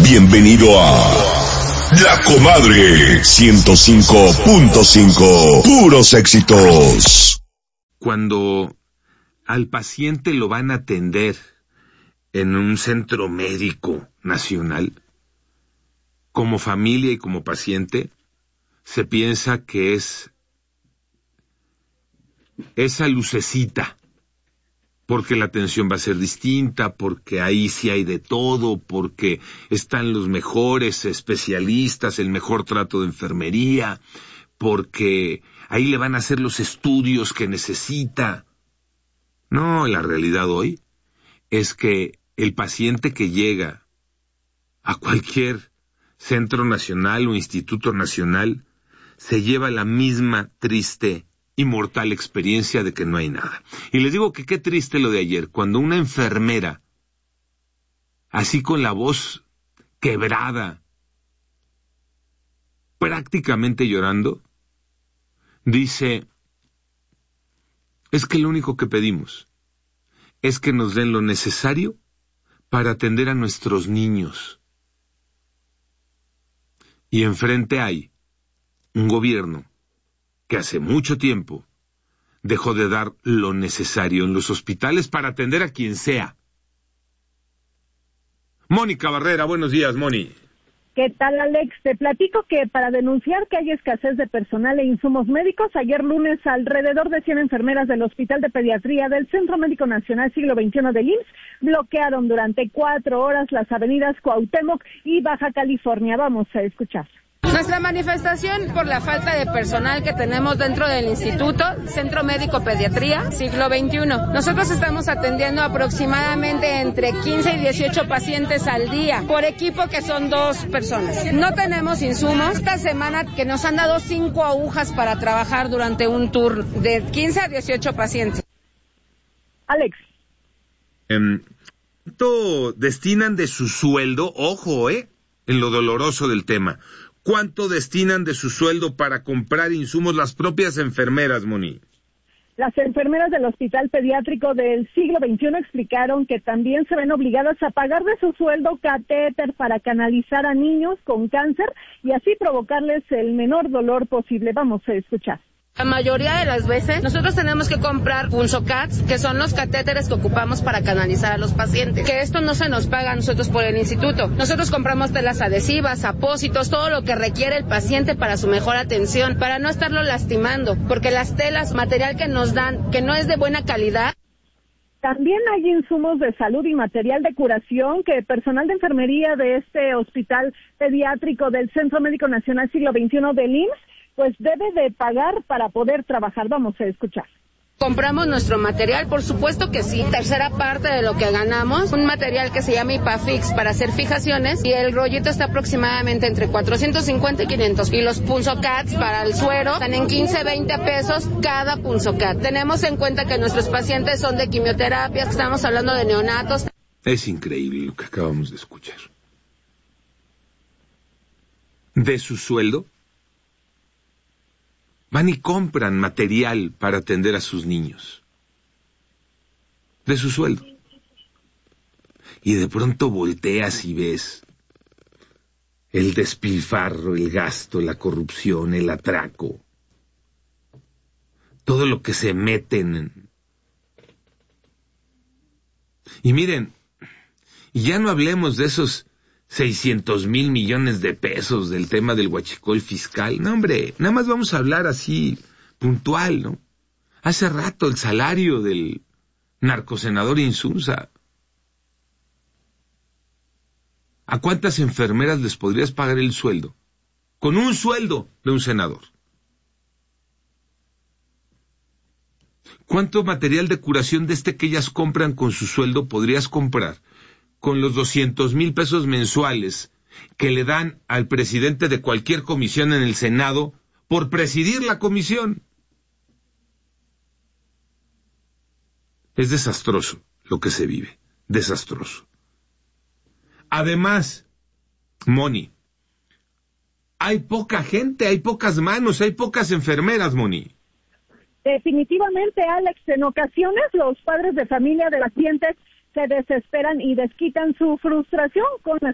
Bienvenido a La Comadre 105.5. Puros éxitos. Cuando al paciente lo van a atender en un centro médico nacional, como familia y como paciente, se piensa que es esa lucecita, porque la atención va a ser distinta, porque ahí sí hay de todo, porque están los mejores especialistas, el mejor trato de enfermería, porque ahí le van a hacer los estudios que necesita. No, la realidad hoy es que el paciente que llega a cualquier centro nacional o instituto nacional se lleva la misma triste y mortal experiencia de que no hay nada. Y les digo que qué triste lo de ayer, cuando una enfermera, así con la voz quebrada, prácticamente llorando, dice: es que lo único que pedimos es que nos den lo necesario para atender a nuestros niños. Y enfrente hay un gobierno que hace mucho tiempo dejó de dar lo necesario en los hospitales para atender a quien sea. Mónica Barrera, buenos días, Moni. ¿Qué tal, Alex? Te platico que para denunciar que hay escasez de personal e insumos médicos, ayer lunes alrededor de 100 enfermeras del Hospital de Pediatría del Centro Médico Nacional Siglo XXI del IMSS bloquearon durante 4 horas las avenidas Cuauhtémoc y Baja California. Vamos a escuchar. Nuestra manifestación por la falta de personal que tenemos dentro del Instituto Centro Médico Pediatría Siglo XXI. Nosotros estamos atendiendo aproximadamente entre 15 y 18 pacientes al día por equipo, que son 2 personas. No tenemos insumos. Esta semana que nos han dado 5 agujas para trabajar durante un turno de 15 a 18 pacientes. Alex. ¿Cuánto destinan de su sueldo? Ojo, en lo doloroso del tema. ¿Cuánto destinan de su sueldo para comprar insumos las propias enfermeras, Moni? Las enfermeras del Hospital Pediátrico del Siglo XXI explicaron que también se ven obligadas a pagar de su sueldo catéter para canalizar a niños con cáncer y así provocarles el menor dolor posible. Vamos a escuchar. La mayoría de las veces nosotros tenemos que comprar punzocats, que son los catéteres que ocupamos para canalizar a los pacientes, que esto no se nos paga a nosotros por el instituto. Nosotros compramos telas adhesivas, apósitos, todo lo que requiere el paciente para su mejor atención, para no estarlo lastimando, porque las telas, material que nos dan, que no es de buena calidad. También hay insumos de salud y material de curación que personal de enfermería de este Hospital Pediátrico del Centro Médico Nacional Siglo XXI del IMSS pues debe de pagar para poder trabajar. Vamos a escuchar. Compramos nuestro material, por supuesto que sí. Tercera parte de lo que ganamos, un material que se llama IPAFIX para hacer fijaciones, y el rollito está aproximadamente entre 450 y 500. Y los punzocats para el suero están en 15, 20 pesos cada punzocat. Tenemos en cuenta que nuestros pacientes son de quimioterapias, estamos hablando de neonatos. Es increíble lo que acabamos de escuchar. De su sueldo van y compran material para atender a sus niños. De su sueldo. Y de pronto volteas y ves el despilfarro, el gasto, la corrupción, el atraco. Todo lo que se meten. Y miren, y ya no hablemos de esos 600,000 millones de pesos del tema del huachicol fiscal. No, hombre, nada más vamos a hablar así, puntual, ¿no? Hace rato el salario del narcosenador Insunza. ¿A cuántas enfermeras les podrías pagar el sueldo? Con un sueldo de un senador. ¿Cuánto material de curación de que ellas compran con su sueldo podrías comprar con los 200,000 pesos mensuales que le dan al presidente de cualquier comisión en el Senado por presidir la comisión? Es desastroso lo que se vive, desastroso. Además, Moni, hay poca gente, hay pocas manos, hay pocas enfermeras, Moni. Definitivamente, Alex, en ocasiones los padres de familia de pacientes se desesperan y desquitan su frustración con las